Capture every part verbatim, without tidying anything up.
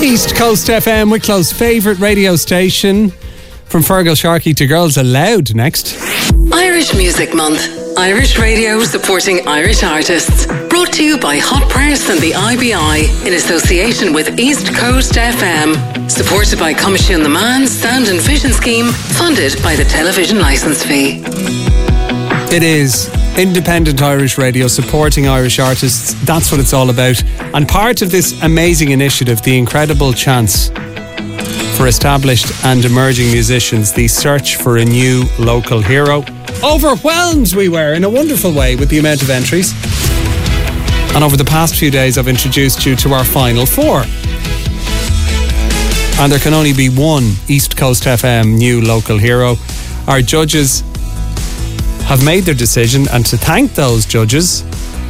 East Coast F M, Wicklow's favourite radio station. From Fergal Sharkey to Girls Aloud next. Irish Music Month. Irish radio supporting Irish artists. Brought to you by Hot Press and the I B I in association with East Coast F M. Supported by Coimisiún na Meán's Sound and Vision Scheme. Funded by the television licence fee. It is independent Irish radio supporting Irish artists. That's what it's all about. And part of this amazing initiative, the incredible chance for established and emerging musicians, the search for a new local hero. Overwhelmed we were in a wonderful way with the amount of entries. And over the past few days I've introduced you to our final four. And there can only be one East Coast F M new local hero. Our judges have made their decision, and to thank those judges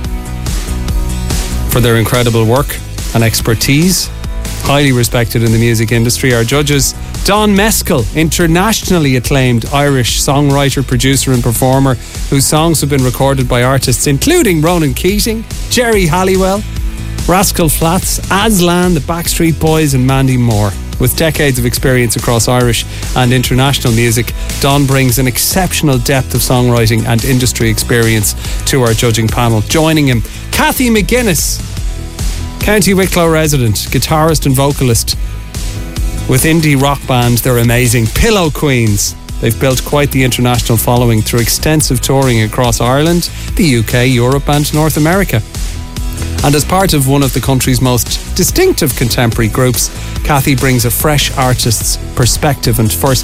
for their incredible work and expertise, highly respected in the music industry, our judges, Don Mescal, internationally acclaimed Irish songwriter, producer and performer, whose songs have been recorded by artists including Ronan Keating, Jerry Halliwell, Rascal Flatts, Aslan, the Backstreet Boys and Mandy Moore. With decades of experience across Irish and international music, Don brings an exceptional depth of songwriting and industry experience to our judging panel. Joining him, Cathy McGuinness, County Wicklow resident, guitarist and vocalist. With indie rock band, they're amazing. Pillow Queens. They've built quite the international following through extensive touring across Ireland, the U K, Europe and North America. And as part of one of the country's most distinctive contemporary groups, Cathy brings a fresh artist's perspective and first